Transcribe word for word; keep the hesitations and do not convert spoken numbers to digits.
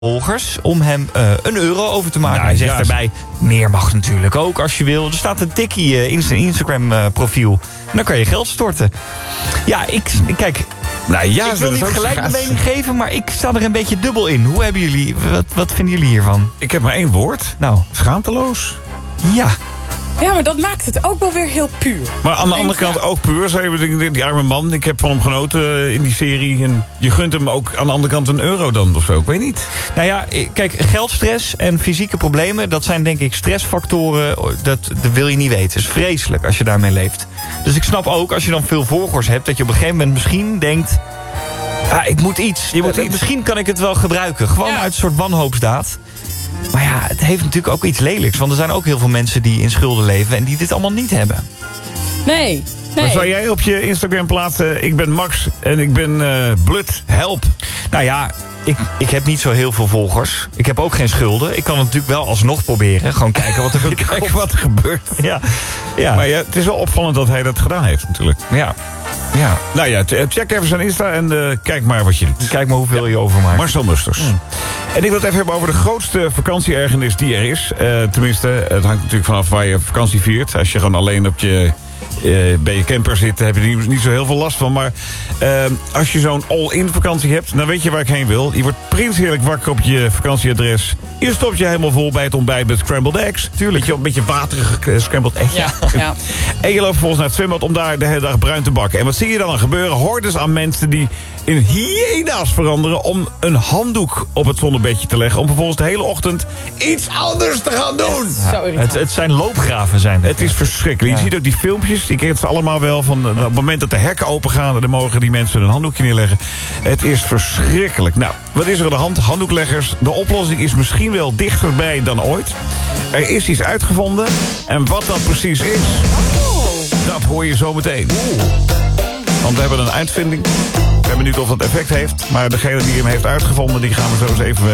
volgers om hem uh, een euro over te maken. Nou, Hij zegt ja, daarbij, meer mag natuurlijk ook als je wil. Er staat een tikkie uh, in zijn Instagram uh, profiel. En dan kan je geld storten. Ja, ik, kijk, nou, ja, ik wil niet gelijk een mening geven, maar ik sta er een beetje dubbel in. Hoe hebben jullie, wat, wat vinden jullie hiervan? Ik heb maar één woord. Nou, schaamteloos. Ja. Ja, maar dat maakt het ook wel weer heel puur. Maar aan de andere kant ook puur. Zei die, die arme man, ik heb van hem genoten in die serie. En je gunt hem ook aan de andere kant een euro dan of zo. Ik weet niet. Nou ja, kijk, geldstress en fysieke problemen, dat zijn denk ik stressfactoren. Dat, dat wil je niet weten. Het is vreselijk als je daarmee leeft. Dus ik snap ook, als je dan veel volgers hebt, dat je op een gegeven moment misschien denkt, ah, ik moet iets. Je moet iets. Misschien kan ik het wel gebruiken. Gewoon ja. uit een soort wanhoopsdaad. Maar ja, het heeft natuurlijk ook iets lelijks. Want er zijn ook heel veel mensen die in schulden leven en die dit allemaal niet hebben. Nee, nee. Maar zou jij op je Instagram plaatsen, ik ben Max en ik ben uh, blut, help. Nou ja, ik, ik heb niet zo heel veel volgers. Ik heb ook geen schulden. Ik kan het natuurlijk wel alsnog proberen. Gewoon kijken wat er, kijken wat er gebeurt. Ja. Ja. Maar ja, het is wel opvallend dat hij dat gedaan heeft natuurlijk. Ja. Ja. Nou ja, check even zijn Insta en uh, kijk maar wat je doet. Kijk maar hoeveel ja. je overmaakt. Marcel Musters. Mm. En ik wil het even hebben over de grootste vakantieergernis die er is. Uh, tenminste, het hangt natuurlijk vanaf waar je vakantie viert. Als je gewoon alleen op je, uh, bij je camper zit, heb je er niet, niet zo heel veel last van. Maar uh, als je zo'n all-in vakantie hebt, dan weet je waar ik heen wil. Je wordt prinsheerlijk wakker op je vakantieadres. Je stopt je helemaal vol bij het ontbijt met scrambled eggs. Tuurlijk, je een beetje waterige scrambled eggs. Ja, ja. En je loopt vervolgens naar het zwembad om daar de hele dag bruin te bakken. En wat zie je dan aan gebeuren? Hordes aan mensen die in hyena's veranderen om een handdoek op het zonnebedje te leggen. Om vervolgens de hele ochtend iets anders te gaan doen. Ja, het, het zijn loopgraven zijn het. Het is verschrikkelijk. Ja. Je ziet ook die filmpjes, die kent ze allemaal wel. Van, op het moment dat de hekken open gaan, dan mogen die mensen een handdoekje neerleggen. Het is verschrikkelijk. Nou, wat is er aan de hand? Handdoekleggers. De oplossing is misschien wel dichterbij dan ooit. Er is iets uitgevonden. En wat dat precies is, oh. dat hoor je zo meteen. Oeh. Want we hebben een uitvinding. Ik ben benieuwd of dat effect heeft. Maar degene die hem heeft uitgevonden, die gaan we zo eens even